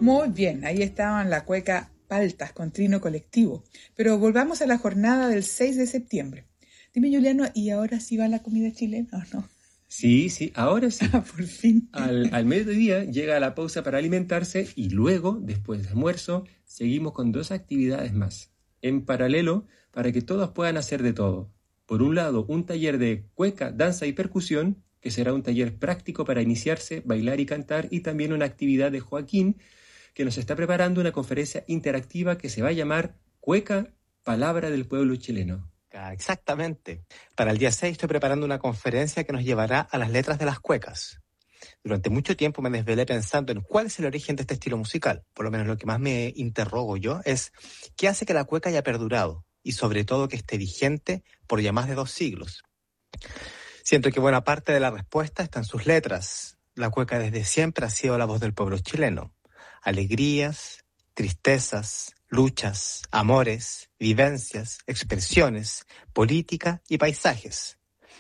Muy bien, ahí estaban la cueca Paltas con trino colectivo. Pero volvamos a la jornada del 6 de septiembre. Dime, Juliano, ¿y ahora sí va la comida chilena o no? Sí, ahora sí. Por fin. Al mediodía llega la pausa para alimentarse y luego, después del almuerzo, seguimos con 2 actividades más. En paralelo, para que todos puedan hacer de todo. Por un lado, un taller de cueca, danza y percusión, que será un taller práctico para iniciarse, bailar y cantar, y también una actividad de Joaquín, que nos está preparando una conferencia interactiva que se va a llamar Cueca, Palabra del Pueblo Chileno. Exactamente. Para el día 6 estoy preparando una conferencia que nos llevará a las letras de las cuecas. Durante mucho tiempo me desvelé pensando en cuál es el origen de este estilo musical. Por lo menos lo que más me interrogo yo es qué hace que la cueca haya perdurado y sobre todo que esté vigente por ya más de 2 siglos. Siento que buena parte de la respuesta está en sus letras. La cueca desde siempre ha sido la voz del pueblo chileno. Alegrías, tristezas, luchas, amores, vivencias, expresiones, política y paisajes.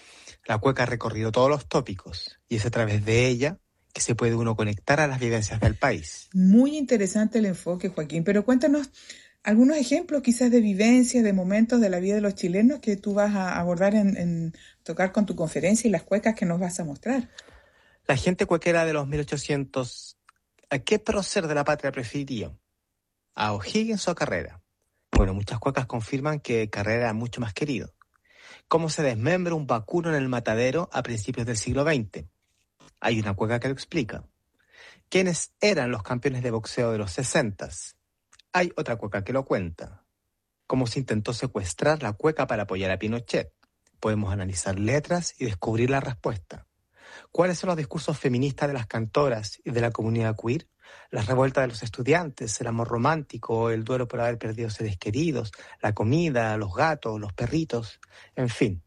La cueca ha recorrido todos los tópicos y es a través de ella que se puede uno conectar a las vivencias del país. Muy interesante el enfoque, Joaquín, pero cuéntanos algunos ejemplos quizás de vivencias, de momentos de la vida de los chilenos que tú vas a abordar en tocar con tu conferencia y las cuecas que nos vas a mostrar. La gente cuequera de los 1800, ¿a qué prócer de la patria preferiría? ¿A O'Higgins o a Carrera? Bueno, muchas cuecas confirman que Carrera era mucho más querido. ¿Cómo se desmembra un vacuno en el matadero a principios del siglo XX? Hay una cueca que lo explica. ¿Quiénes eran los campeones de boxeo de los 60s? Hay otra cueca que lo cuenta. ¿Cómo se intentó secuestrar la cueca para apoyar a Pinochet? Podemos analizar letras y descubrir la respuesta. ¿Cuáles son los discursos feministas de las cantoras y de la comunidad queer? Las revueltas de los estudiantes, el amor romántico, el duelo por haber perdido seres queridos, la comida, los gatos, los perritos, en fin.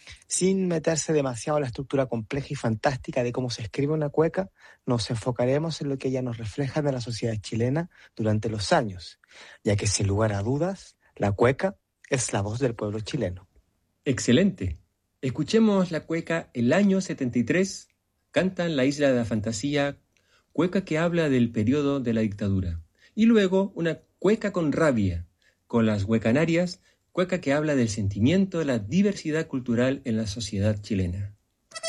Sin meterse demasiado en la estructura compleja y fantástica de cómo se escribe una cueca, nos enfocaremos en lo que ella nos refleja de la sociedad chilena durante los años, ya que sin lugar a dudas, la cueca es la voz del pueblo chileno. Excelente. Escuchemos la cueca El Año 73, cantan La Isla de la Fantasía, cueca que habla del periodo de la dictadura. Y luego una cueca con rabia, con las huecanarias, cueca que habla del sentimiento de la diversidad cultural en la sociedad chilena.